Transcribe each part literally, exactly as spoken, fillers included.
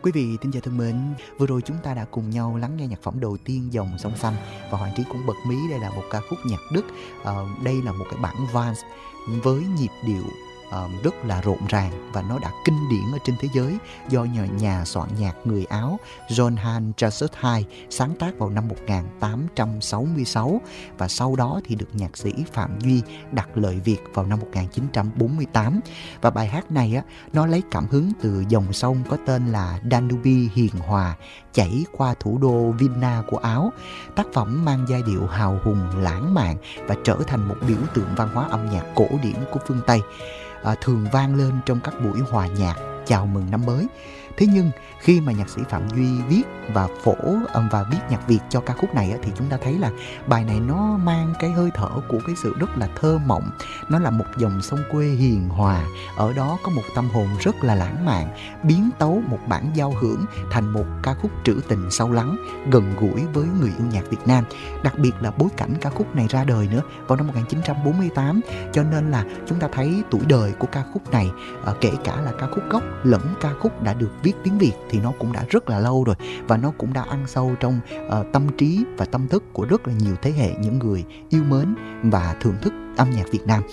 Quý vị thính giả thân mến, vừa rồi chúng ta đã cùng nhau lắng nghe nhạc phẩm đầu tiên Dòng Sông Xanh, và Hoàng Trí cũng bật mí đây là một ca khúc nhạc Đức. Ờ, đây là một cái bản vals với nhịp điệu uh, rất là rộn ràng, và nó đã kinh điển ở trên thế giới do nhà, nhà soạn nhạc người Áo Johann Strauss hai sáng tác vào năm một nghìn tám trăm sáu mươi sáu, và sau đó thì được nhạc sĩ Phạm Duy đặt lời Việt vào năm một nghìn chín trăm bốn mươi tám. Và bài hát này á, nó lấy cảm hứng từ dòng sông có tên là Danube hiền hòa chảy qua thủ đô Vilna của Áo. Tác phẩm mang giai điệu hào hùng lãng mạn và trở thành một biểu tượng văn hóa âm nhạc cổ điển của phương Tây, à, thường vang lên trong các buổi hòa nhạc chào mừng năm mới. Thế nhưng khi mà nhạc sĩ Phạm Duy viết và phổ và viết nhạc Việt cho ca khúc này thì chúng ta thấy là bài này nó mang cái hơi thở của cái sự rất là thơ mộng. Nó là một dòng sông quê hiền hòa, ở đó có một tâm hồn rất là lãng mạn, biến tấu một bản giao hưởng thành một ca khúc trữ tình sâu lắng, gần gũi với người yêu nhạc Việt Nam. Đặc biệt là bối cảnh ca khúc này ra đời nữa vào năm một nghìn chín trăm bốn mươi tám, cho nên là chúng ta thấy tuổi đời của ca khúc này, kể cả là ca khúc gốc lẫn ca khúc đã được viết tiếng Việt thì nó cũng đã rất là lâu rồi, và nó cũng đã ăn sâu trong uh, tâm trí và tâm thức của rất là nhiều thế hệ những người yêu mến và thưởng thức âm nhạc Việt Nam.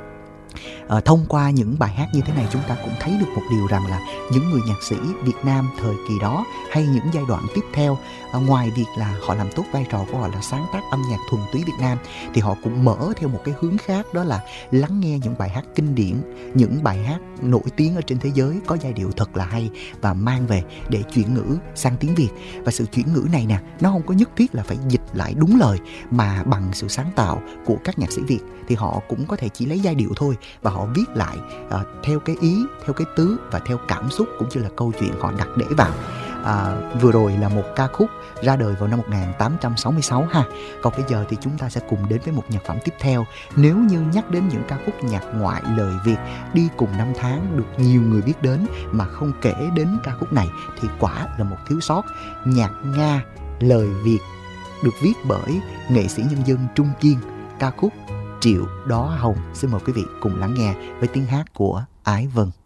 À, thông qua những bài hát như thế này, chúng ta cũng thấy được một điều rằng là những người nhạc sĩ Việt Nam thời kỳ đó hay những giai đoạn tiếp theo, à, ngoài việc là họ làm tốt vai trò của họ là sáng tác âm nhạc thuần túy Việt Nam, thì họ cũng mở theo một cái hướng khác, đó là lắng nghe những bài hát kinh điển, những bài hát nổi tiếng ở trên thế giới có giai điệu thật là hay và mang về để chuyển ngữ sang tiếng Việt. Và sự chuyển ngữ này nè, nó không có nhất thiết là phải dịch lại đúng lời, mà bằng sự sáng tạo của các nhạc sĩ Việt thì họ cũng có thể chỉ lấy giai điệu thôi và họ viết lại uh, theo cái ý, theo cái tứ và theo cảm xúc cũng như là câu chuyện họ đặt để vào. À, vừa rồi là một ca khúc ra đời vào năm một nghìn tám trăm sáu mươi sáu ha. Còn bây giờ thì chúng ta sẽ cùng đến với một nhạc phẩm tiếp theo. Nếu như nhắc đến những ca khúc nhạc ngoại lời Việt đi cùng năm tháng được nhiều người biết đến mà không kể đến ca khúc này thì quả là một thiếu sót. Nhạc Nga lời Việt được viết bởi nghệ sĩ nhân dân Trung Kiên, ca khúc Triệu Đó Hồng. Xin mời quý vị cùng lắng nghe với tiếng hát của Ái Vân.